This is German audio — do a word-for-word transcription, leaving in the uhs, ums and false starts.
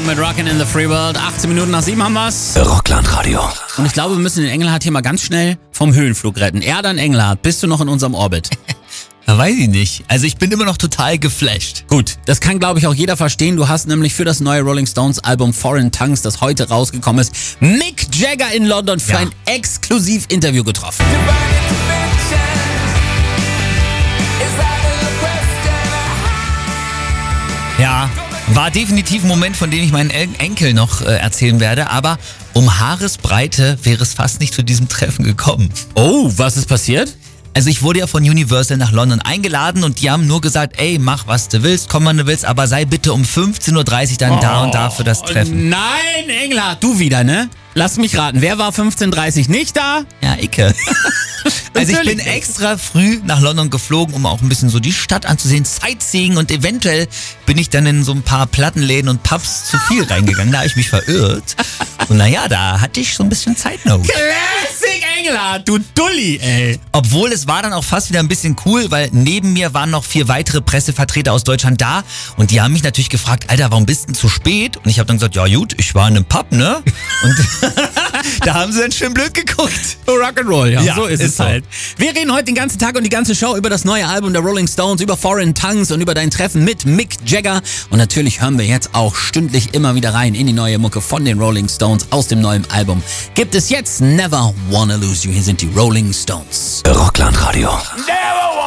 mit Rockin' in the Free World. achtzehn Minuten nach sieben haben wir's. Rockland-Radio. Und ich glaube, wir müssen den Engelhardt hier mal ganz schnell vom Höhenflug retten. Erdan Engelhardt, bist du noch in unserem Orbit? Ja, weiß ich nicht. Also ich bin immer noch total geflasht. Gut, das kann, glaube ich, auch jeder verstehen. Du hast nämlich für das neue Rolling Stones Album Foreign Tongues, das heute rausgekommen ist, Mick Jagger in London für Ja. ein Exklusiv-Interview getroffen. Ja, war definitiv ein Moment, von dem ich meinen En- Enkel noch äh, erzählen werde, aber um Haaresbreite wäre es fast nicht zu diesem Treffen gekommen. Oh, was ist passiert? Also ich wurde ja von Universal nach London eingeladen und die haben nur gesagt, ey, mach was du willst, komm wann du willst, aber sei bitte um fünfzehn Uhr dreißig dann da und da für das Treffen. Nein, Engelhardt, du wieder, ne? Lass mich raten, wer war fünfzehn Uhr dreißig nicht da? Ja, Icke. Also ich bin Natürlich. extra früh nach London geflogen, um auch ein bisschen so die Stadt anzusehen, Sightseeing, und eventuell bin ich dann in so ein paar Plattenläden und Pubs zu viel reingegangen. Da habe ich mich verirrt. Und naja, da hatte ich so ein bisschen Zeitnot. Classic Engelhardt, du Dulli, ey. Obwohl, es war dann auch fast wieder ein bisschen cool, weil neben mir waren noch vier weitere Pressevertreter aus Deutschland da und die haben mich natürlich gefragt, Alter, warum bist du denn zu spät? Und ich habe dann gesagt, ja gut, ich war in einem Pub, ne? Und da haben sie dann schön blöd geguckt. Rock'n'Roll, ja, Ja, so ist, ist es so. halt. Wir reden heute den ganzen Tag und die ganze Show über das neue Album der Rolling Stones, über Foreign Tongues und über dein Treffen mit Mick Jagger. Und natürlich hören wir jetzt auch stündlich immer wieder rein in die neue Mucke von den Rolling Stones aus dem neuen Album. Gibt es jetzt Never Wanna Lose You. Hier sind die Rolling Stones. Rockland-Radio. Never